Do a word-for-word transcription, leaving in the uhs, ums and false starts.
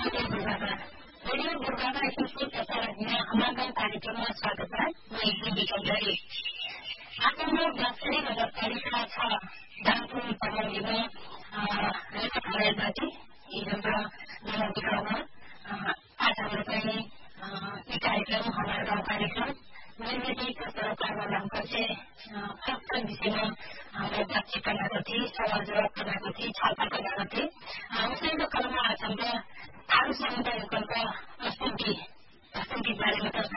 radio Durgamma radio Durgamma संस्कृत प्रसारणमा हमारा कार्यक्रममा स्वागत है मैं हिंदी गरी आफ्नो दक्षिणी नगरपालिका छ दाङपुर पगौलीमा रेखा खरेलमाथि हिजोका नगरपालिकामा आज हाम्रो चाहिँ यी कार्यक्रम हमारा गाउँ कार्यक्रम निर्मित सरकारमा नामको चाहिँ खास विषयमा हाम्रो बातचित करना थिए समाज करना थिए छलफल करना थिए उसैको क्रममा आज हाम्रो थारू समुदायको असंख्य असंख्य बारेमा